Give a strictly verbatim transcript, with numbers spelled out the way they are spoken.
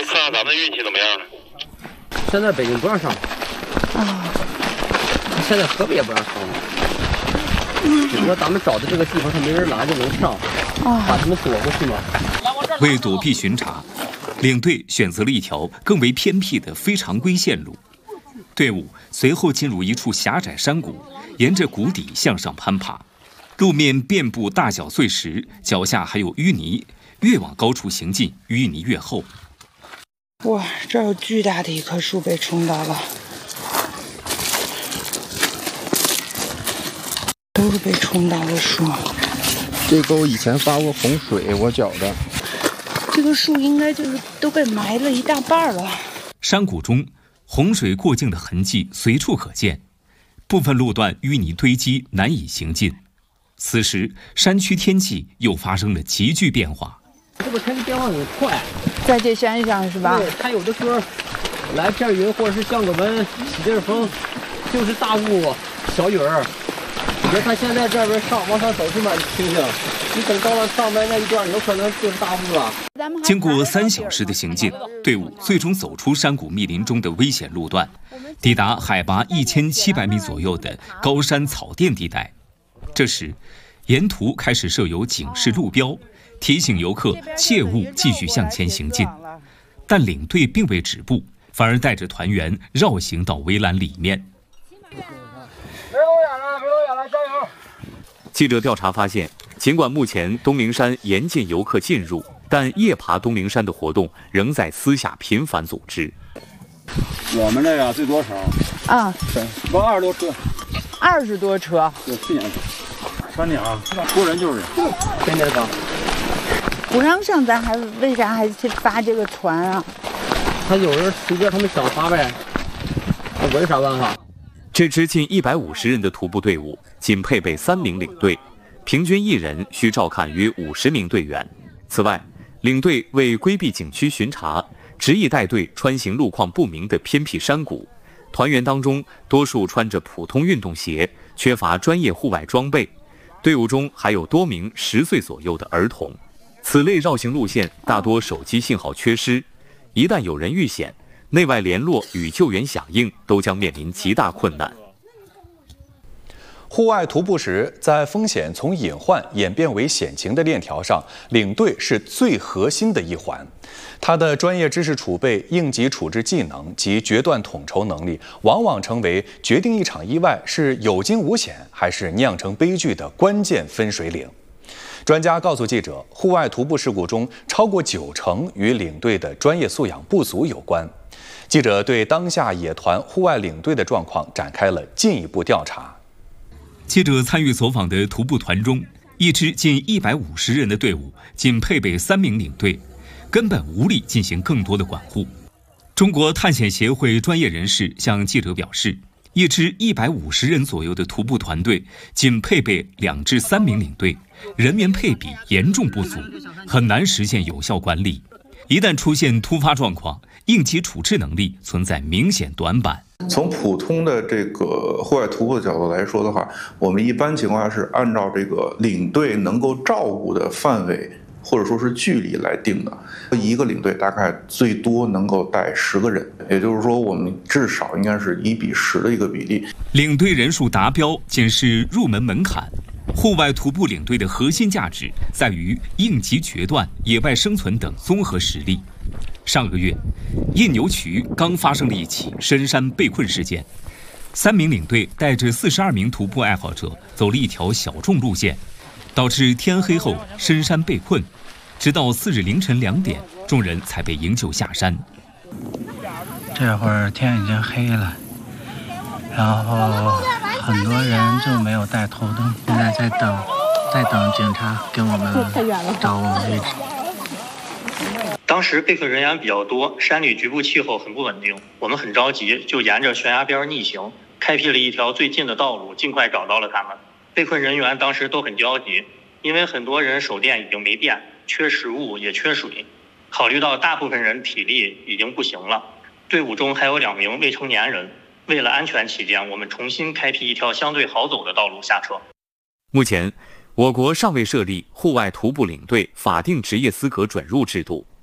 看看咱们运气怎么样了？ 现在北京不让上啊， 现在河北也不让上了。只不过咱们找的这个地方，他没人来就能上，把他们躲过去嘛。 为躲避巡查，领队选择了一条更为偏僻的非常规线路。队伍随后进入一处狭窄山谷，沿着谷底向上攀爬，路面遍布大小碎石，脚下还有淤泥，越往高处行进，淤泥越厚。 哇，这儿有巨大的一棵树被冲倒了，都是被冲倒的树。 这沟以前发过洪水，我觉得这个树应该就是都被埋了一大半了。 山谷中洪水过境的痕迹随处可见，部分路段淤泥堆积，难以行进。此时山区天气又发生了急剧变化。 这个天气变化很快， 在这山上是吧？ 对，它有的时候来片云，或者是降个温，起阵风，就是大雾、小雨儿。你别看现在这边上往上走这么清静，你等到了上边那一段，有可能就是大雾了。 经过三小时的行进，队伍最终走出山谷密林中的危险路段，抵达海拔一千七百米左右的高山草甸地带。这时，沿途开始设有警示路标，提醒游客切勿继续向前行进。但领队并未止步，反而带着团员绕行到围栏里面。 别露眼了，别露眼了，加油！ 记者调查发现，尽管目前东陵山严禁游客进入，但夜爬东陵山的活动仍在私下频繁组织。 我们这个最多少？ 啊， 包二十多车。 二十多车。 对，去年三年啊，多人就是天天上。 不让上，咱还为啥还去发这个团啊？ 他有人随便他们想发呗，我有啥办法？ 这支近一百五十人的徒步队伍仅配备三名领队，平均一人需照看约五十名队员。此外，领队为规避景区巡查，执意带队穿行路况不明的偏僻山谷。团员当中，多数穿着普通运动鞋，缺乏专业户外装备。队伍中还有多名十岁左右的儿童。此类绕行路线大多手机信号缺失，一旦有人遇险，内外联络与救援响应都将面临极大困难。 户外徒步时，在风险从隐患演变为险情的链条上，领队是最核心的一环。他的专业知识储备、应急处置技能及决断统筹能力，往往成为决定一场意外是有惊无险还是酿成悲剧的关键分水岭。专家告诉记者，户外徒步事故中超过九成与领队的专业素养不足有关。记者对当下野团户外领队的状况展开了进一步调查。 记者参与走访的徒步团中，一支近一百五十人的队伍仅配备三名领队，根本无力进行更多的管护。中国探险协会专业人士向记者表示，一支一百五十人左右的徒步团队仅配备两至三名领队，人员配比严重不足，很难实现有效管理。一旦出现突发状况，应急处置能力存在明显短板。 从普通的这个户外徒步的角度来说的话，我们一般情况下是按照这个领队能够照顾的范围或者说是距离来定的。一个领队大概最多能够带十个人，也就是说我们至少应该是一比十的一个比例。 领队人数达标仅是入门门槛。户外徒步领队的核心价值在于应急决断、野外生存等综合实力。上个月，印牛渠刚发生了一起深山被困事件，三名领队带着四十二名徒步爱好者走了一条小众路线，导致天黑后深山被困，直到次日凌晨两点，众人才被营救下山。 这会儿天已经黑了，然后很多人就没有带头灯，现在在等，在等警察给我们找我们位置。 当时被困人员比较多，山里局部气候很不稳定，我们很着急，就沿着悬崖边逆行，开辟了一条最近的道路，尽快找到了他们。被困人员当时都很焦急，因为很多人手电已经没电，缺食物也缺水。考虑到大部分人体力已经不行了，队伍中还有两名未成年人，为了安全起见，我们重新开辟一条相对好走的道路下车。 目前，我国尚未设立户外徒步领队法定职业资格准入制度。